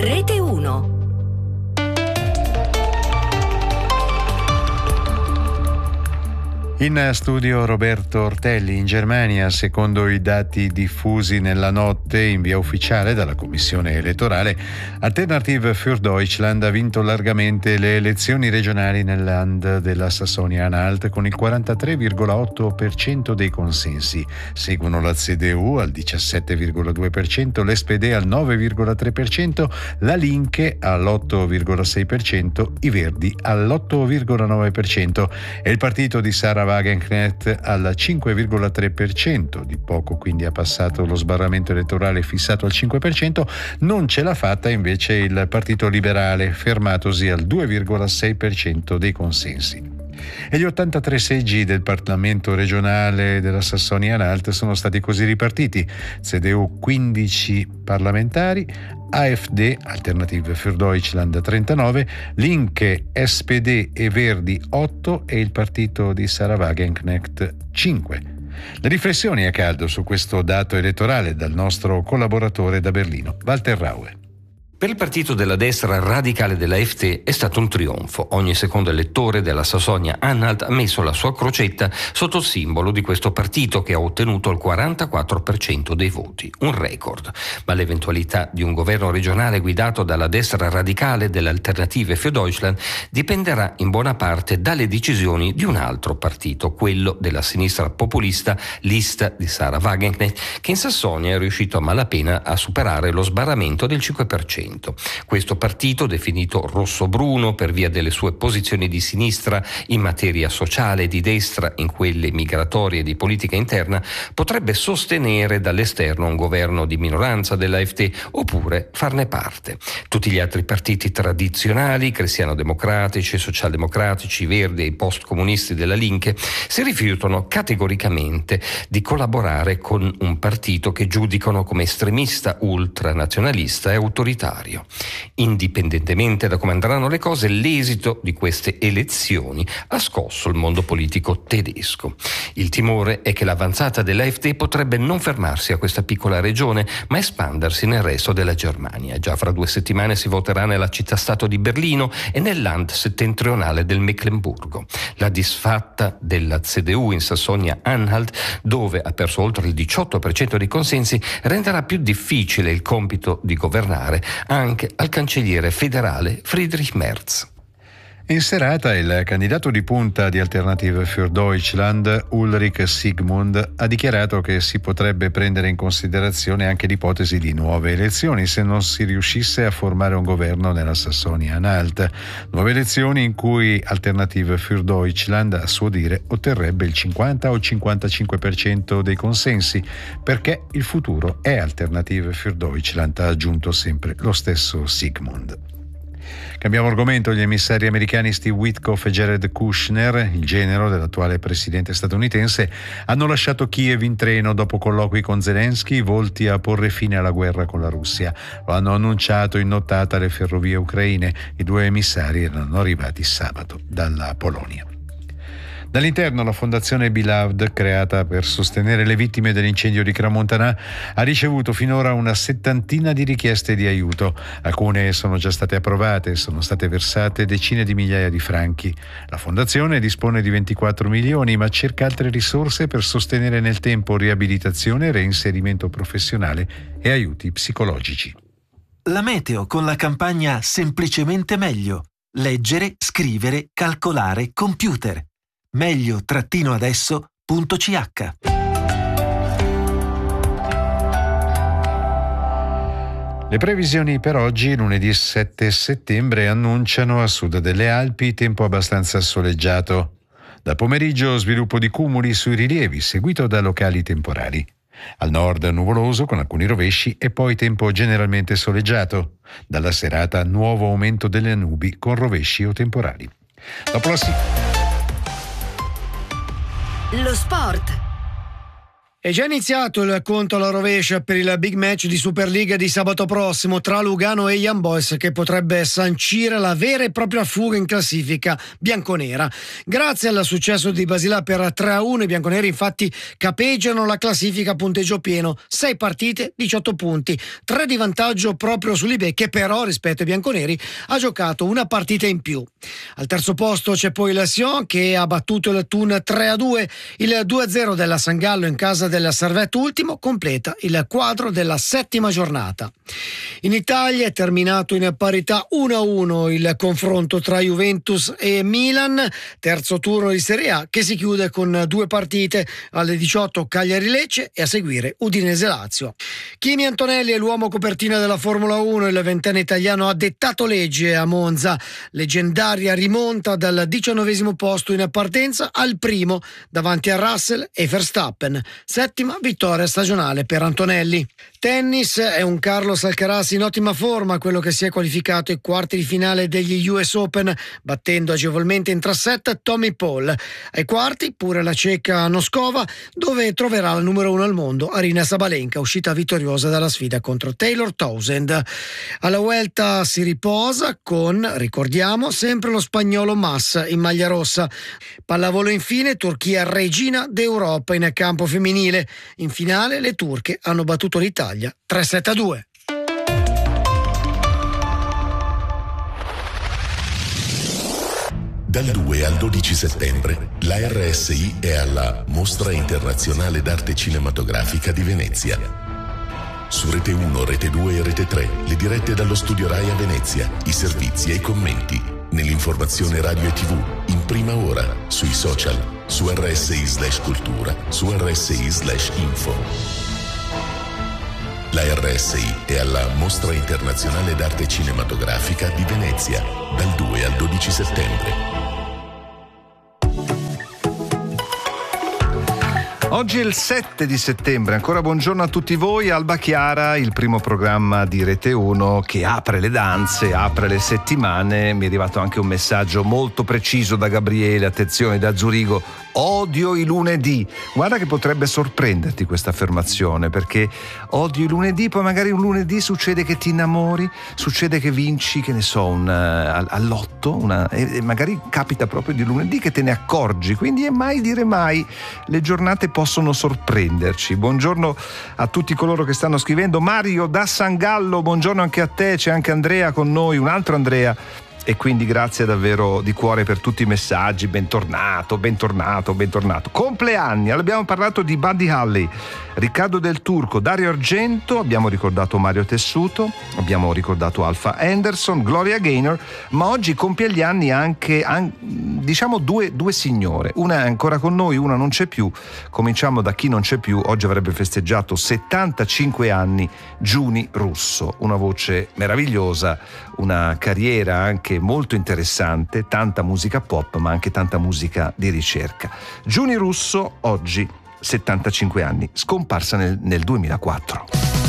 Rete 1. In studio Roberto Ortelli. In Germania, secondo i dati diffusi nella notte in via ufficiale dalla Commissione elettorale, Alternative für Deutschland ha vinto largamente le elezioni regionali nel Land della Sassonia-Anhalt con il 43,8% dei consensi. Seguono la CDU al 17,2%, l'SPD al 9,3%, la Linke all'8,6%, i Verdi all'8,9% e il partito di Sarah Wagenknecht al 5,3%, di poco quindi ha passato lo sbarramento elettorale fissato al 5%, non ce l'ha fatta invece il Partito Liberale, fermatosi al 2,6% dei consensi. E gli 83 seggi del Parlamento regionale della Sassonia-Anhalt sono stati così ripartiti: CDU 15 parlamentari, AfD, Alternative für Deutschland 39, Linke, SPD e Verdi 8 e il partito di Sarah Wagenknecht 5. Le riflessioni a caldo su questo dato elettorale dal nostro collaboratore da Berlino, Walter Raue. Per il partito della destra radicale dell'AfD è stato un trionfo. Ogni secondo elettore della Sassonia-Anhalt ha messo la sua crocetta sotto il simbolo di questo partito, che ha ottenuto il 44% dei voti, un record. Ma l'eventualità di un governo regionale guidato dalla destra radicale dell'Alternative für Deutschland dipenderà in buona parte dalle decisioni di un altro partito, quello della sinistra populista Lista di Sarah Wagenknecht, che in Sassonia è riuscito a malapena a superare lo sbarramento del 5%. Questo partito, definito rosso-bruno per via delle sue posizioni di sinistra in materia sociale e di destra in quelle migratorie e di politica interna, potrebbe sostenere dall'esterno un governo di minoranza dell'AfD oppure farne parte. Tutti gli altri partiti tradizionali, cristiano-democratici, socialdemocratici, verdi e i post-comunisti della Linke, si rifiutano categoricamente di collaborare con un partito che giudicano come estremista, ultranazionalista e autoritario. Indipendentemente da come andranno le cose, l'esito di queste elezioni ha scosso il mondo politico tedesco. Il timore è che l'avanzata dell'AfD potrebbe non fermarsi a questa piccola regione, ma espandersi nel resto della Germania. Già fra 2 settimane si voterà nella città-stato di Berlino e nel Land settentrionale del Meclemburgo. La disfatta della CDU in Sassonia-Anhalt, dove ha perso oltre il 18% dei consensi, renderà più difficile il compito di governare anche al cancelliere federale Friedrich Merz. In serata il candidato di punta di Alternative für Deutschland, Ulrich Sigmund, ha dichiarato che si potrebbe prendere in considerazione anche l'ipotesi di nuove elezioni se non si riuscisse a formare un governo nella Sassonia-Anhalt. Nuove elezioni in cui Alternative für Deutschland, a suo dire, otterrebbe il 50 o 55% dei consensi, perché il futuro è Alternative für Deutschland, ha aggiunto sempre lo stesso Sigmund. Cambiamo argomento. Gli emissari americani Steve Witkoff e Jared Kushner, il genero dell'attuale presidente statunitense, hanno lasciato Kiev in treno dopo colloqui con Zelensky volti a porre fine alla guerra con la Russia. Lo hanno annunciato in nottata alle ferrovie ucraine. I 2 emissari erano arrivati sabato dalla Polonia. Dall'interno, la fondazione Beloved, creata per sostenere le vittime dell'incendio di Crans-Montana, ha ricevuto finora una 70 di richieste di aiuto. Alcune sono già state approvate e sono state versate decine di migliaia di franchi. La fondazione dispone di 24 milioni, ma cerca altre risorse per sostenere nel tempo riabilitazione, reinserimento professionale e aiuti psicologici. La meteo con la campagna Semplicemente Meglio. Leggere, scrivere, calcolare, computer. meglio-adesso.ch. Le previsioni per oggi, lunedì 7 settembre, annunciano a sud delle Alpi tempo abbastanza soleggiato. Da pomeriggio sviluppo di cumuli sui rilievi, seguito da locali temporali. Al nord nuvoloso con alcuni rovesci e poi tempo generalmente soleggiato. Dalla serata nuovo aumento delle nubi con rovesci o temporali. Lo sport. È già iniziato il conto alla rovescia per il big match di Superliga di sabato prossimo tra Lugano e Young Boys, che potrebbe sancire la vera e propria fuga in classifica bianconera. Grazie al successo di Basilea per 3-1, i bianconeri infatti capeggiano la classifica a punteggio pieno, 6 partite, 18 punti, 3 di vantaggio proprio sull'Ibè, che però rispetto ai bianconeri ha giocato una partita in più. Al terzo posto c'è poi il Sion, che ha battuto il Thun 3-2, il 2-0 della San Gallo in casa del Servette ultimo completa il quadro della settima giornata. In Italia è terminato in parità 1-1 il confronto tra Juventus e Milan, terzo turno di Serie A che si chiude con 2 partite, alle 18 Cagliari-Lecce e a seguire Udinese-Lazio. Kimi Antonelli è l'uomo copertina della Formula 1, il ventenne italiano ha dettato legge a Monza, leggendaria rimonta dal 19° posto in partenza al primo davanti a Russell e Verstappen, settima vittoria stagionale per Antonelli. Tennis, è un Carlos Alcaraz in ottima forma, quello che si è qualificato ai quarti di finale degli US Open battendo agevolmente in 3-set Tommy Paul. Ai quarti pure la ceca Noskova, dove troverà la numero 1 al mondo Aryna Sabalenka, uscita vittoriosa dalla sfida contro Taylor Townsend. Alla Vuelta si riposa con, ricordiamo, sempre lo spagnolo Mas in maglia rossa. Pallavolo infine, Turchia regina d'Europa in campo femminile. In finale le turche hanno battuto l'Italia 3-7-2. Dal 2 al 12 settembre la RSI è alla Mostra Internazionale d'Arte Cinematografica di Venezia. Su Rete 1, Rete 2 e Rete 3 le dirette dallo Studio Rai a Venezia, i servizi e i commenti, nell'informazione radio e TV, in prima ora, sui social, su RSI/cultura, su RSI/info. La RSI è alla Mostra Internazionale d'Arte Cinematografica di Venezia, dal 2 al 12 settembre. Oggi è il 7 di settembre, ancora buongiorno a tutti voi. Alba Chiara, il primo programma di Rete 1 che apre le danze, apre le settimane. Mi è arrivato anche un messaggio molto preciso da Gabriele, attenzione, da Zurigo: odio i lunedì. Guarda che potrebbe sorprenderti questa affermazione, perché odio i lunedì, poi magari un lunedì succede che ti innamori, succede che vinci, che ne so, all'otto, e magari capita proprio di lunedì che te ne accorgi, quindi è mai dire mai, le giornate possono sorprenderci. Buongiorno a tutti coloro che stanno scrivendo. Mario da San Gallo, buongiorno anche a te, c'è anche Andrea con noi, un altro Andrea. E quindi grazie davvero di cuore per tutti i messaggi, bentornato. Compleanni, abbiamo parlato di Buddy Holly, Riccardo Del Turco, Dario Argento, abbiamo ricordato Mario Tessuto, abbiamo ricordato Alfa Anderson, Gloria Gaynor, ma oggi compie gli anni anche diciamo due signore, una è ancora con noi, una non c'è più. Cominciamo da chi non c'è più. Oggi avrebbe festeggiato 75 anni Giuni Russo, una voce meravigliosa, una carriera anche molto interessante, tanta musica pop ma anche tanta musica di ricerca. Giuni Russo oggi 75 anni, scomparsa nel 2004.